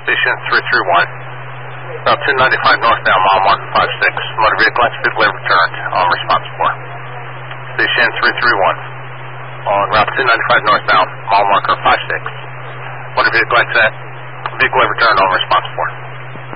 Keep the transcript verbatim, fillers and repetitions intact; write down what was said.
Station three three one. About two ninety-five northbound, mile marker five six. Motor vehicle accident returned on response four. Station three three one. On route two ninety-five northbound, mile marker five six. Motor vehicle accident, vehicle returned on response four.